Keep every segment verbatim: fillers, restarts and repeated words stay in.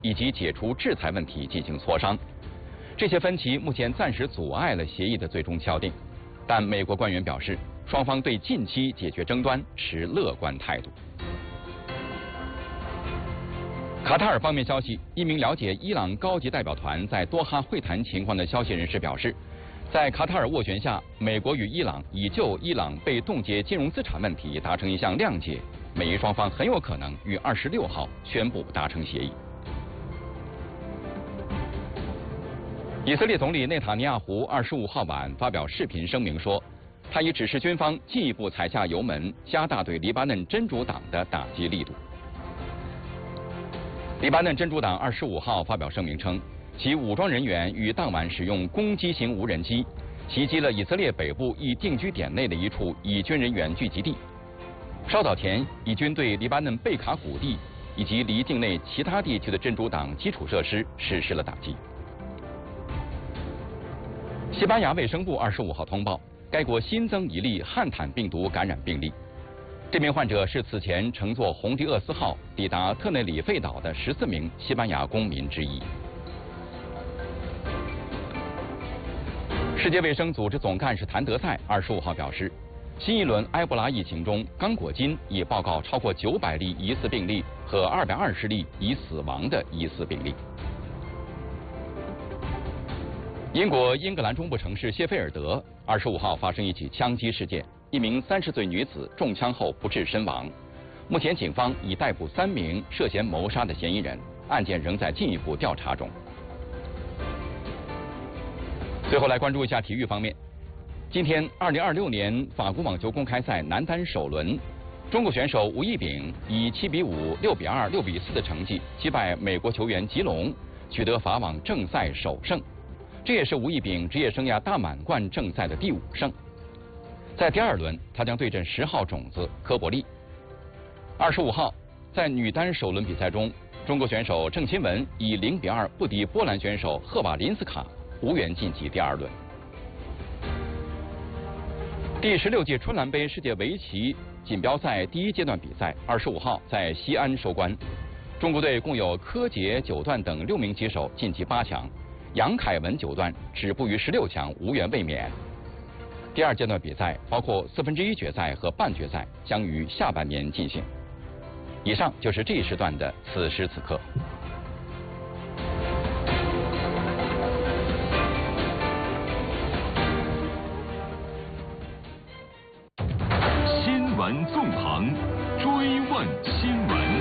以及解除制裁问题进行磋商。这些分歧目前暂时阻碍了协议的最终敲定，但美国官员表示，双方对近期解决争端持乐观态度。卡塔尔方面消息，一名了解伊朗高级代表团在多哈会谈情况的消息人士表示，在卡塔尔斡旋下，美国与伊朗已就伊朗被冻结金融资产问题达成一项谅解，美伊双方很有可能于二十六号宣布达成协议。以色列总理内塔尼亚胡二十五号晚发表视频声明说，他已指示军方进一步踩下油门，加大对黎巴嫩真主党的打击力度。黎巴嫩真主党二十五号发表声明称，其武装人员于当晚使用攻击型无人机袭击了以色列北部一定居点内的一处以军人员聚集地。稍早前，以军对黎巴嫩贝卡谷地以及离境内其他地区的真主党基础设施实施了打击。西班牙卫生部二十五号通报，该国新增一例汉坦病毒感染病例。这名患者是此前乘坐红迪厄斯号抵达特内里费岛的十四名西班牙公民之一。世界卫生组织总干事谭德赛二十五号表示，新一轮埃博拉疫情中，刚果金已报告超过九百例疑似病例和二百二十例已死亡的疑似病例。英国英格兰中部城市谢菲尔德二十五号发生一起枪击事件，一名三十岁女子中枪后不治身亡。目前警方已逮捕三名涉嫌谋杀的嫌疑人，案件仍在进一步调查中。最后来关注一下体育方面，今天二零二六年法国网球公开赛男单首轮，中国选手吴亦丙以七比五、六比二、六比四的成绩击败美国球员吉隆，取得法网正赛首胜。这也是吴亦丙职业生涯大满贯正赛的第五胜。在第二轮，他将对阵十号种子科伯利。二十五号，在女单首轮比赛中，中国选手郑钦文以零比二不敌波兰选手赫瓦林斯卡，无缘晋级第二轮。第十六届春兰杯世界围棋锦标赛第一阶段比赛，二十五号在西安收官。中国队共有柯洁、九段等六名棋手晋级八强。杨凯文九段止步于十六强，无缘卫冕。第二阶段比赛包括四分之一决赛和半决赛，将于下半年进行。以上就是这一时段的此时此刻。 新闻纵横，追问新闻。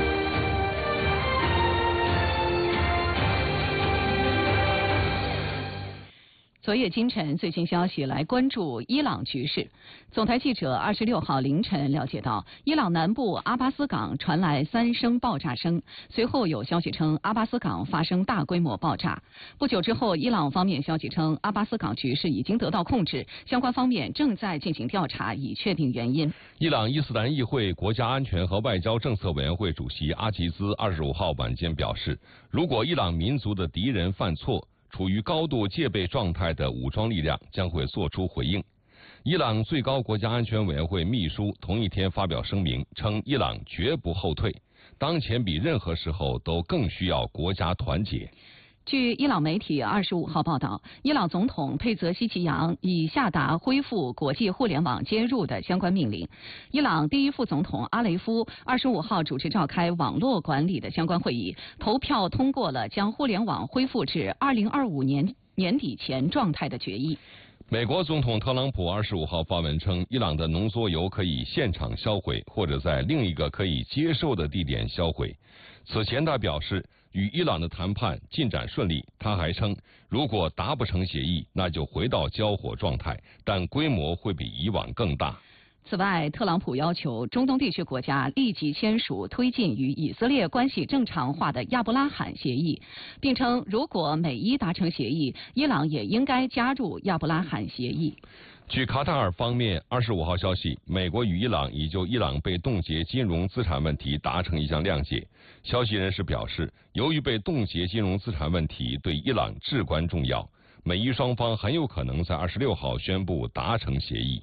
昨夜今晨最新消息，来关注伊朗局势。总台记者二十六号凌晨了解到，伊朗南部阿巴斯港传来三声爆炸声，随后有消息称阿巴斯港发生大规模爆炸。不久之后，伊朗方面消息称阿巴斯港局势已经得到控制，相关方面正在进行调查，以确定原因。 伊朗伊斯兰议会国家安全和外交政策委员会主席阿吉兹二十五号晚间表示，如果伊朗民族的敌人犯错，处于高度戒备状态的武装力量将会作出回应。伊朗最高国家安全委员会秘书同一天发表声明，称伊朗绝不后退，当前比任何时候都更需要国家团结。 据伊朗媒体二十五号报道，伊朗总统佩泽希奇扬已下达恢复国际互联网接入的相关命令。伊朗第一副总统阿雷夫二十五号主持召开网络管理的相关会议，投票通过了将互联网恢复至二零二五年年底前状态的决议。 美国总统特朗普二十五号发文称，伊朗的浓缩铀可以现场销毁，或者在另一个可以接受的地点销毁。此前他表示，与伊朗的谈判进展顺利。他还称，如果达不成协议，那就回到交火状态，但规模会比以往更大。 此外，特朗普要求中东地区国家立即签署推进与以色列关系正常化的亚伯拉罕协议，并称如果美伊达成协议，伊朗也应该加入亚伯拉罕协议。 据卡塔尔方面二十五号消息，美国与伊朗已就伊朗被冻结金融资产问题达成一项谅解。消息人士表示，由于被冻结金融资产问题对伊朗至关重要，美伊双方很有可能在二十六号宣布达成协议。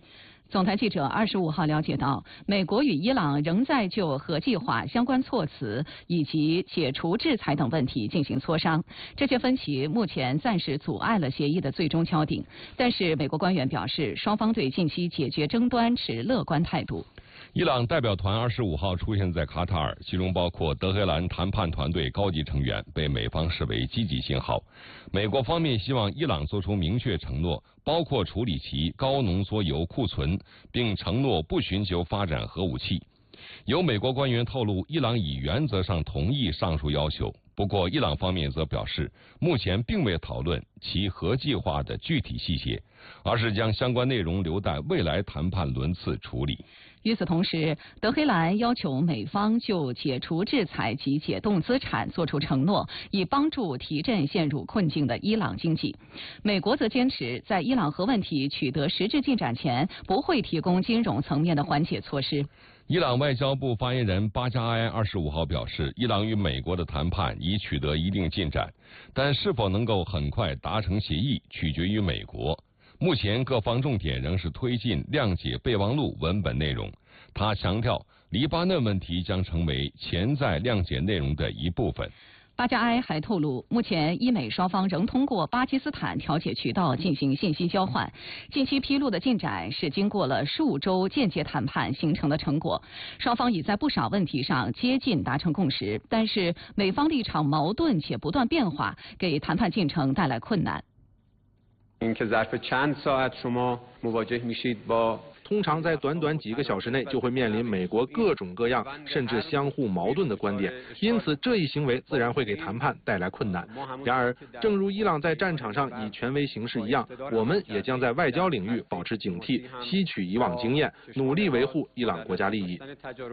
总台记者二十五号了解到，美国与伊朗仍在就核计划相关措辞以及解除制裁等问题进行磋商。这些分歧目前暂时阻碍了协议的最终敲定，但是美国官员表示，双方对近期解决争端持乐观态度。 伊朗代表团二十五号出现在卡塔尔，其中包括德黑兰谈判团队高级成员，被美方视为积极信号。美国方面希望伊朗做出明确承诺，包括处理其高浓缩铀库存，并承诺不寻求发展核武器。有美国官员透露，伊朗已原则上同意上述要求，不过伊朗方面则表示，目前并未讨论其核计划的具体细节，而是将相关内容留待未来谈判轮次处理。 与此同时，德黑兰要求美方就解除制裁及解冻资产作出承诺，以帮助提振陷入困境的伊朗经济。美国则坚持在伊朗核问题取得实质进展前，不会提供金融层面的缓解措施。 伊朗外交部发言人巴加埃二十五号表示，伊朗与美国的谈判已取得一定进展，但是否能够很快达成协议，取决于美国。目前各方重点仍是推进谅解备忘录文本内容。他强调，黎巴嫩问题将成为潜在谅解内容的一部分。 巴加埃还透露，目前伊美双方仍通过巴基斯坦调解渠道进行信息交换。近期披露的进展是经过了数周间接谈判形成的成果，双方已在不少问题上接近达成共识，但是美方立场矛盾且不断变化，给谈判进程带来困难。 通常在短短几个小时内就会面临美国各种各样甚至相互矛盾的观点，因此这一行为自然会给谈判带来困难。然而，正如伊朗在战场上以权威行事一样，我们也将在外交领域保持警惕，吸取以往经验，努力维护伊朗国家利益。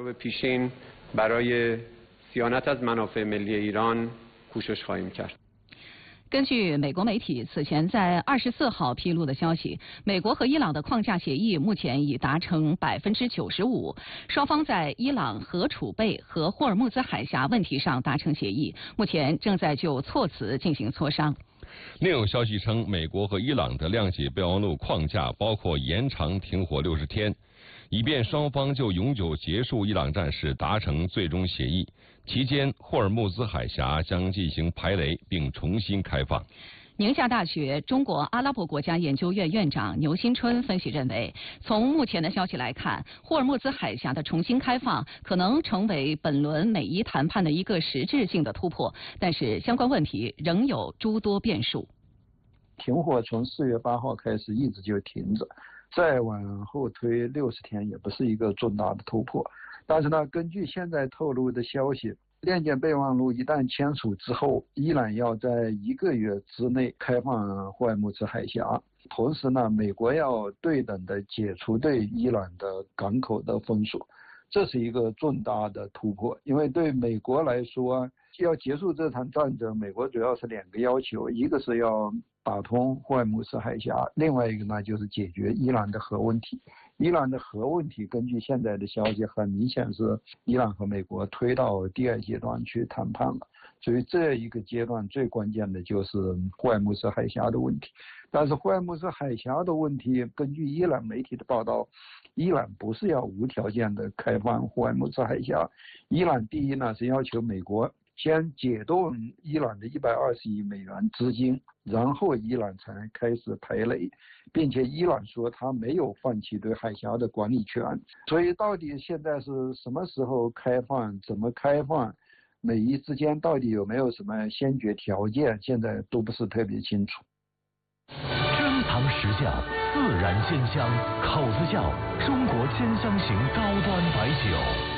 根据美国媒体此前在二十四号披露的消息，美国和伊朗的框架协议目前已达成百分之九十五，双方在伊朗核储备和霍尔木兹海峡问题上达成协议，目前正在就措辞进行磋商。 另有消息称，美国和伊朗的谅解备忘录框架包括延长停火六十天，以便双方就永久结束伊朗战事达成最终协议。期间，霍尔木兹海峡将进行排雷并重新开放。 宁夏大学中国阿拉伯国家研究院院长牛新春分析认为，从目前的消息来看，霍尔木兹海峡的重新开放可能成为本轮美伊谈判的一个实质性的突破，但是相关问题仍有诸多变数。 停火从四月八号开始一直就停着，再往后推六十天也不是一个重大的突破。但是呢，根据现在透露的消息，谅解备忘录一旦签署之后，伊朗要在一个月之内开放霍尔木兹海峡，同时呢，美国要对等的解除对伊朗的港口的封锁，这是一个重大的突破。因为对美国来说，要结束这场战争，美国主要是两个要求，一个是要打通霍尔木兹海峡，另外一个呢就是解决伊朗的核问题。伊朗的核问题，根据现在的消息，很明显是伊朗和美国推到第二阶段去谈判了。所以这一个阶段最关键的就是霍尔木兹海峡的问题。但是霍尔木兹海峡的问题，根据伊朗媒体的报道，伊朗不是要无条件的开放霍尔木兹海峡。伊朗第一呢是要求美国先解冻伊朗的一百二十亿美元资金，然后伊朗才开始排雷，并且伊朗说他没有放弃对海峡的管理权。所以到底现在是什么时候开放，怎么开放，美伊之间到底有没有什么先决条件，现在都不是特别清楚。 珍藏实窖，自然鲜香，口子窖，中国鲜香型高端白酒。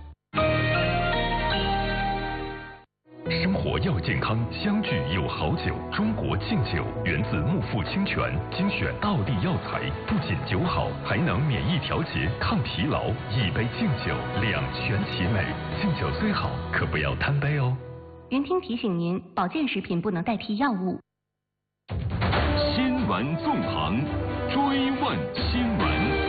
生活要健康，相聚有好酒。中国敬酒源自木富清泉，精选道地药材，不仅酒好，还能免疫调节、抗疲劳。一杯敬酒，两全其美。敬酒虽好，可不要贪杯哦。 云听提醒您，保健食品不能代替药物。 新闻纵横，追问新闻。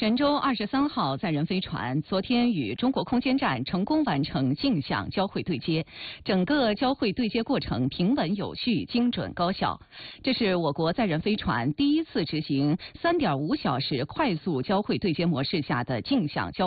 神舟二十三号载人飞船昨天与中国空间站成功完成镜像交会对接，整个交会对接过程平稳有序、精准高效。这是我国载人飞船第一次执行三点五小时快速交会对接模式下的镜像交